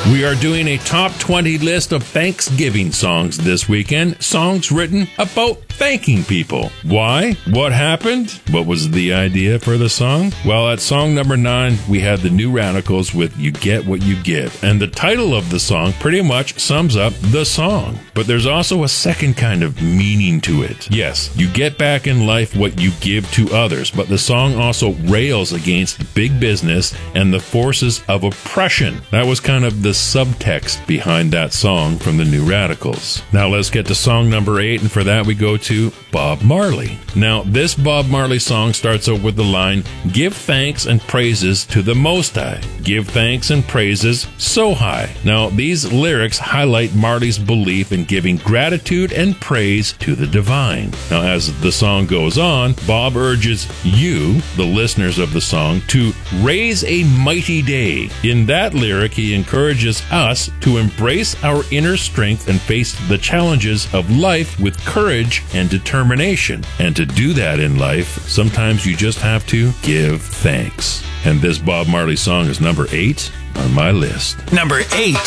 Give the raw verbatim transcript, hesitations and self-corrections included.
We are doing a top twenty list of Thanksgiving songs this weekend. Songs written about thanking people. Why? What happened? What was the idea for the song? Well, at song number nine, we had the New Radicals with You Get What You Give. And the title of the song pretty much sums up the song. But there's also a second kind of meaning to it. Yes, you get back in life what you give to others, but the song also rails against big business and the forces of oppression. That was kind of the subtext behind that song from the New Radicals. Now let's get to song number eight, and for that we go to Bob Marley. Now this Bob Marley song starts out with the line, "Give thanks and praises to the Most High. Give thanks and praises so high." Now these lyrics highlight Marley's belief in giving gratitude and praise to the divine. Now as the song goes on, Bob urges you, the listeners of the song, to raise a mighty day. In that lyric, he encourages us to embrace our inner strength and face the challenges of life with courage and determination. And to do that in life, sometimes you just have to give thanks. And this Bob Marley song is number eight on my list. Number eight.